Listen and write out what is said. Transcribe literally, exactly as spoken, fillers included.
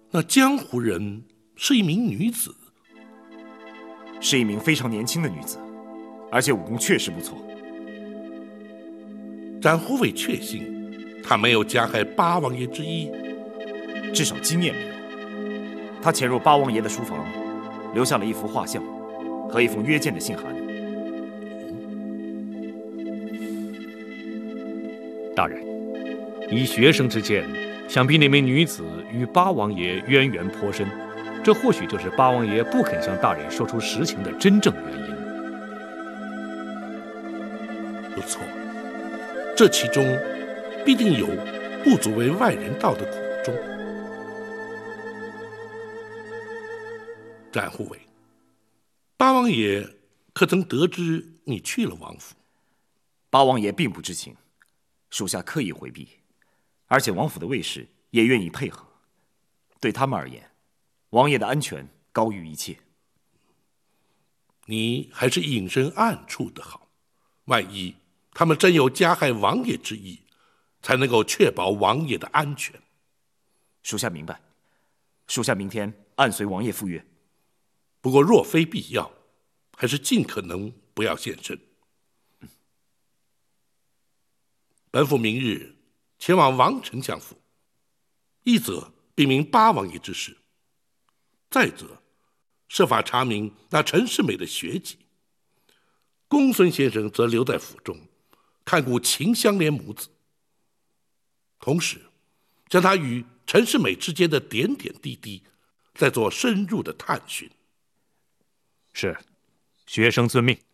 那江湖人是一名女子， 是一名非常年轻的女子，而且武功确实不错。 展虎伟确信，她没有加害八王爷之意， 至少经验没有。她潜入八王爷的书房，留下了一幅画像和一封约见的信函。 大人，以学生之见，想必那名女子与八王爷渊源颇深，这或许就是八王爷不肯向大人说出实情的真正原因。 不错，这其中必定有不足为外人道的苦衷。展虎伟，八王爷可曾得知你去了王府？ 八王爷并不知情，属下刻意回避，而且王府的卫士也愿意配合。对他们而言，王爷的安全高于一切。 你还是隐身暗处的好，万一他们真有加害王爷之意，才能够确保王爷的安全。 属下明白，属下明天按随王爷赴约。 不过若非必要，还是尽可能不要现身。嗯、本府明日前往王丞相府，一则禀明八王爷之事，再则设法查明那陈世美的学籍。公孙先生则留在府中，看顾秦香莲母子，同时将他与陈世美之间的点点滴滴再做深入的探寻。 是，学生遵命。